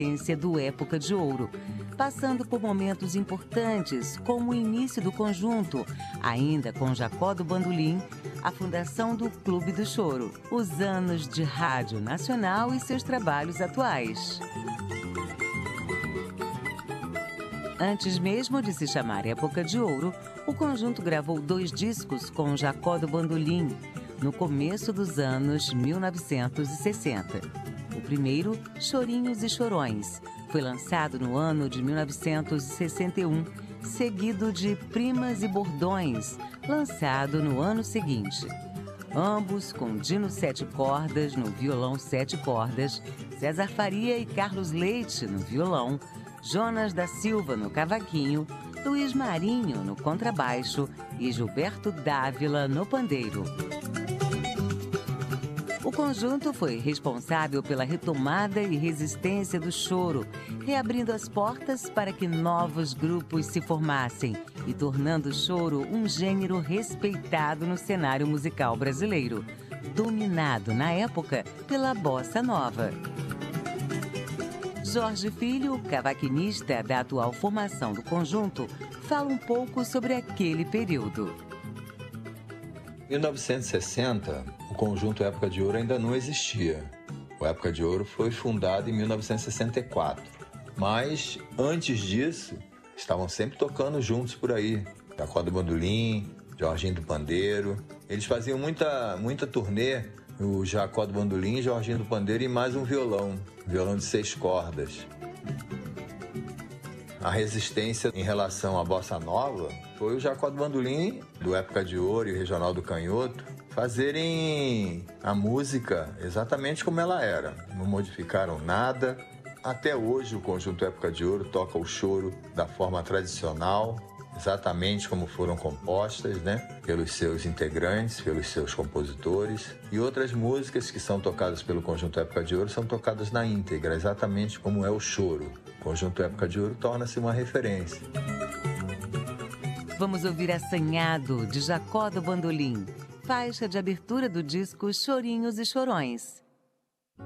do Época de Ouro, passando por momentos importantes, como o início do conjunto, ainda com Jacó do Bandolim, a fundação do Clube do Choro, os anos de Rádio Nacional e seus trabalhos atuais. Antes mesmo de se chamar Época de Ouro, o conjunto gravou 2 discos com Jacó do Bandolim, no começo dos anos 1960. O primeiro, Chorinhos e Chorões, foi lançado no ano de 1961, seguido de Primas e Bordões, lançado no ano seguinte. Ambos com Dino 7 cordas no violão 7 cordas, César Faria e Carlos Leite no violão, Jonas da Silva no cavaquinho, Luiz Marinho no contrabaixo e Gilberto Dávila no pandeiro. O conjunto foi responsável pela retomada e resistência do choro, reabrindo as portas para que novos grupos se formassem e tornando o choro um gênero respeitado no cenário musical brasileiro, dominado na época pela bossa nova. Jorge Filho, cavaquinista da atual formação do conjunto, fala um pouco sobre aquele período. Em 1960, o conjunto Época de Ouro ainda não existia. O Época de Ouro foi fundado em 1964. Mas, antes disso, estavam sempre tocando juntos por aí. Jacó do Bandolim, Jorginho do Pandeiro. Eles faziam muita turnê, o Jacó do Bandolim, Jorginho do Pandeiro e mais um violão de 6 cordas. A resistência em relação à bossa nova foi o Jacó do Bandolim, do Época de Ouro e o Regional do Canhoto, fazerem a música exatamente como ela era. Não modificaram nada. Até hoje o conjunto Época de Ouro toca o choro da forma tradicional, exatamente como foram compostas, pelos seus integrantes, pelos seus compositores. E outras músicas que são tocadas pelo conjunto Época de Ouro são tocadas na íntegra, exatamente como é o choro. O conjunto Época de Ouro torna-se uma referência. Vamos ouvir Assanhado, de Jacó do Bandolim, faixa de abertura do disco Chorinhos e Chorões.